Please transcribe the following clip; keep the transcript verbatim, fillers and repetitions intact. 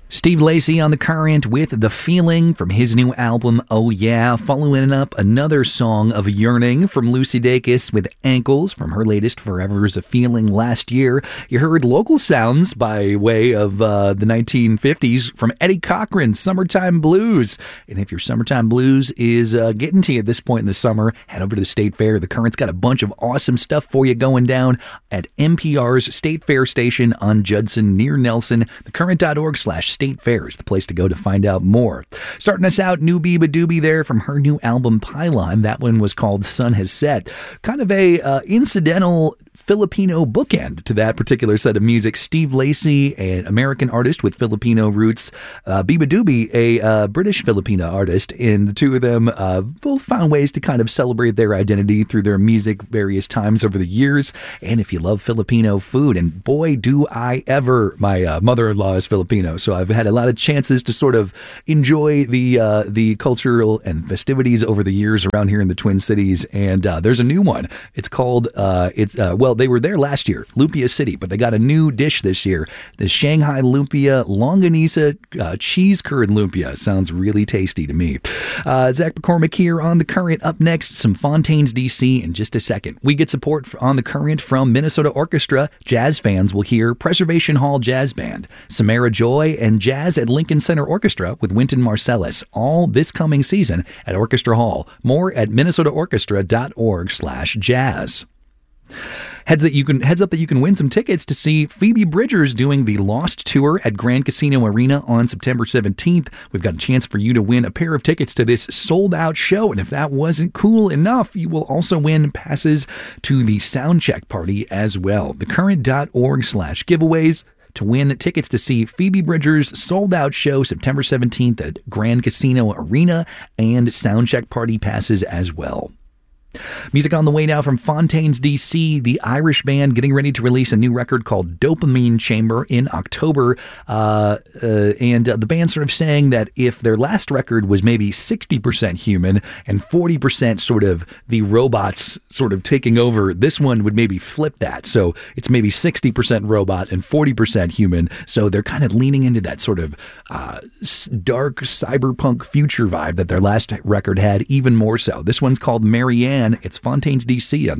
Steve Lacy on The Current with The Feeling from his new album, Oh Yeah. Following up another song of yearning from Lucy Dacus with Ankles from her latest Forever's a Feeling last year. You heard Local Sounds by way of uh, the nineteen fifties from Eddie Cochran, Summertime Blues. And if your Summertime Blues is uh, getting to you at this point in the summer, head over to the State Fair. The Current's got a bunch of awesome stuff for you going down at N P R's State Fair Station on Judson near Nelson. thecurrent.org slash State Fair is the place to go to find out more. Starting us out, New Biba Doobie there from her new album Pylon. That one was called Sun Has Set. Kind of a uh, incidental Filipino bookend to that particular set of music. Steve Lacy, an American artist with Filipino roots. Uh, Biba Doobie, a uh, British Filipino artist. And the two of them uh, both found ways to kind of celebrate their identity through their music various times over the years. And if you love Filipino food, and boy, do I ever, my uh, mother-in-law is Filipino, so I've had a lot of chances to sort of enjoy the uh, the cultural and festivities over the years around here in the Twin Cities. And uh, there's a new one. It's called, uh, it's uh, well, they were there last year, Lumpia City, but they got a new dish this year, the Shanghai Lumpia Longanisa uh, Cheese Curd Lumpia. Sounds really tasty to me. Uh, Zach McCormick here on The Current. Up next, some Fontaines, D C in just a second. We get support on The Current from Minnesota Orchestra. Jazz fans will hear Preservation Hall Jazz Band, Samara Joy, and Jazz at Lincoln Center Orchestra with Wynton Marsalis, all this coming season at Orchestra Hall. More at minnesotaorchestra.org slash jazz. Heads that you can heads up that you can win some tickets to see Phoebe Bridgers doing the Lost Tour at Grand Casino Arena on September seventeenth. We've got a chance for you to win a pair of tickets to this sold-out show, and if that wasn't cool enough, you will also win passes to the Soundcheck Party as well. thecurrent.org slash giveaways to win tickets to see Phoebe Bridgers' sold-out show September seventeenth at Grand Casino Arena, and Soundcheck Party passes as well. Music on the way now from Fontaines, D C, the Irish band getting ready to release a new record called Dopamine Chamber in October. Uh, uh, and uh, the band sort of saying that if their last record was maybe sixty percent human and forty percent sort of the robots sort of taking over, this one would maybe flip that. So it's maybe sixty percent robot and forty percent human. So they're kind of leaning into that sort of uh, dark cyberpunk future vibe that their last record had, even more so. This one's called Marianne. It's Fontaines, D C.